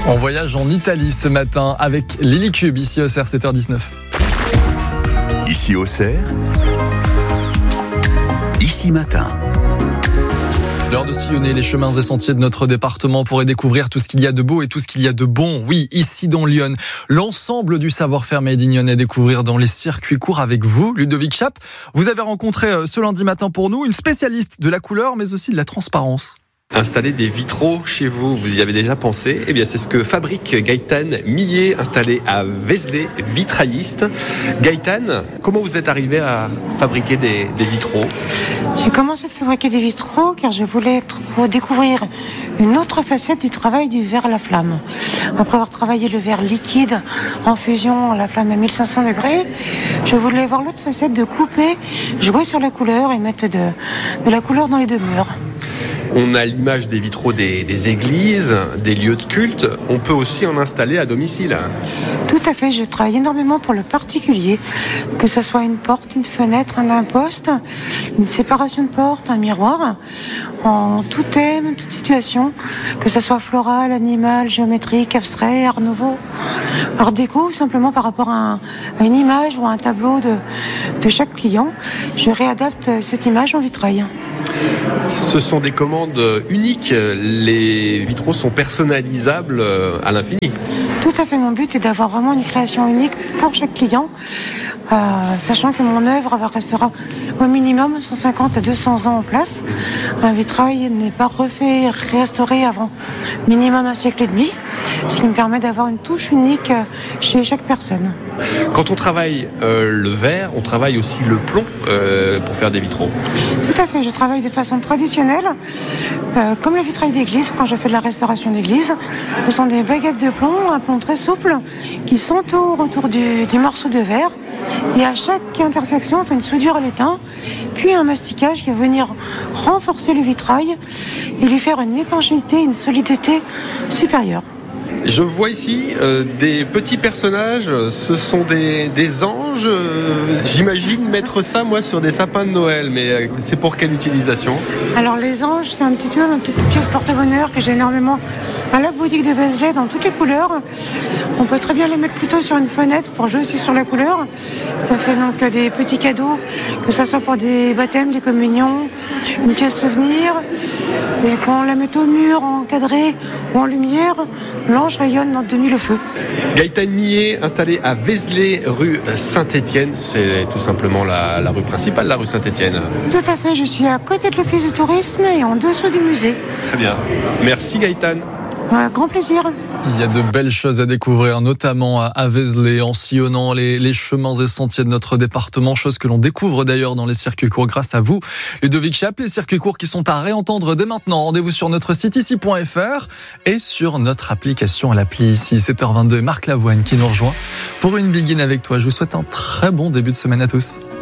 On voyage en Italie ce matin avec Lily Cube, ici au CER, 7h19. Ici au CER, ici matin. L'heure de sillonner les chemins et sentiers de notre département pour y découvrir tout ce qu'il y a de beau et tout ce qu'il y a de bon. Oui, ici dans Lyon, l'ensemble du savoir-faire made in Lyon à découvrir dans les circuits courts avec vous, Ludovic Chapp. Vous avez rencontré ce lundi matin pour nous une spécialiste de la couleur mais aussi de la transparence. Installer des vitraux chez vous, vous y avez déjà pensé? Eh bien, c'est ce que fabrique Gaëtan Millet, installé à Vézelay, vitrailliste. Gaëtan, comment vous êtes arrivé à fabriquer des vitraux? J'ai commencé à fabriquer des vitraux car je voulais découvrir une autre facette du travail du verre à la flamme. Après avoir travaillé le verre liquide en fusion à la flamme à 1500 degrés, je voulais voir l'autre facette de couper, jouer sur la couleur et mettre de la couleur dans les deux murs. On a l'image des vitraux des églises, des lieux de culte. On peut aussi en installer à domicile. Tout à fait, je travaille énormément pour le particulier, que ce soit une porte, une fenêtre, un imposte, une séparation de porte, un miroir, en tout thème, toute situation, que ce soit floral, animal, géométrique, abstrait, art nouveau, art déco, ou simplement par rapport à une image ou à un tableau de chaque client, je réadapte cette image en vitrail. Ce sont des commandes uniques, les vitraux sont personnalisables à l'infini. Tout à fait, mon but est d'avoir vraiment une création unique pour chaque client, sachant que mon œuvre restera au minimum 150 à 200 ans en place. Un vitrail n'est pas refait, restauré avant minimum un siècle et demi, ce qui me permet d'avoir une touche unique chez chaque personne. Quand on travaille le verre, on travaille aussi le plomb pour faire des vitraux. Tout à fait, je travaille de façon traditionnelle, comme le vitrail d'église, quand je fais de la restauration d'église. Ce sont des baguettes de plomb, un plomb très souple, qui s'entourent autour du morceau de verre. Et à chaque intersection, on fait une soudure à l'étain, puis un masticage qui va venir renforcer le vitrail et lui faire une étanchéité, une solidité supérieure. Je vois ici des petits personnages, ce sont des anges. J'imagine mettre ça, moi, sur des sapins de Noël, mais c'est pour quelle utilisation? Alors les anges, c'est une petite pièce porte-bonheur que j'ai énormément à la boutique de Vézelay dans toutes les couleurs. On peut très bien les mettre plutôt sur une fenêtre pour jouer aussi sur la couleur. Ça fait donc des petits cadeaux, que ce soit pour des baptêmes, des communions, une pièce souvenir. Et quand on la met au mur, encadré ou en lumière, l'ange rayonne de mille feux. Gaëtan Millet, installé à Vézelay, rue Saint-Étienne. C'est tout simplement la rue principale, la rue Saint-Étienne. Tout à fait, je suis à côté de l'office du tourisme et en dessous du musée. Très bien. Merci Gaëtan. Grand plaisir. Il y a de belles choses à découvrir, notamment à Vézelay, en sillonnant les chemins et sentiers de notre département, chose que l'on découvre d'ailleurs dans les circuits courts grâce à vous, Ludovic Chapp. Les circuits courts qui sont à réentendre dès maintenant. Rendez-vous sur notre site ici.fr et sur notre application à l'appli ici. 7h22, Marc Lavoine qui nous rejoint pour une Begin avec toi. Je vous souhaite un très bon début de semaine à tous.